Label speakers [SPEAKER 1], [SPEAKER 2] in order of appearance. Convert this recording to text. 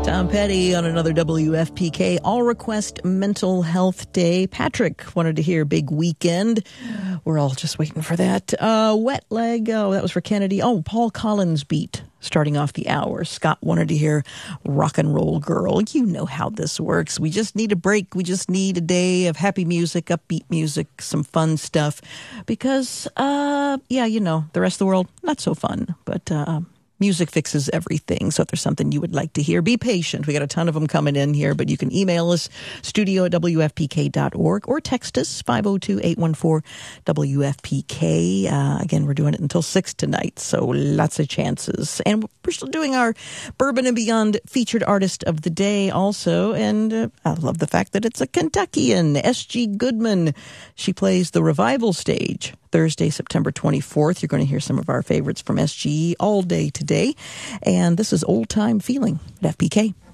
[SPEAKER 1] Tom Petty on another WFPK All Request Mental Health Day. Patrick wanted to hear Big Weekend. We're all just waiting for that. Wet Leg. Oh, that was for Kennedy. Oh, Paul Collins Beat starting off the hour. Scott wanted to hear Rock and Roll Girl. You know how this works. We just need a break. We just need a day of happy music, upbeat music, some fun stuff. Because, the rest of the world, not so fun. But, music fixes everything. So if there's something you would like to hear, be patient. We got a ton of them coming in here, but you can email us, studio@wfpk.org, or text us, 502-814-WFPK. Again, we're doing it until 6 tonight, so lots of chances. And we're still doing our Bourbon and Beyond featured artist of the day also. And I love the fact that it's a Kentuckian, S.G. Goodman. She plays the Revival Stage Thursday, September 24th. You're going to hear some of our favorites from SG all day today. And this is Old Time Feeling at FPK.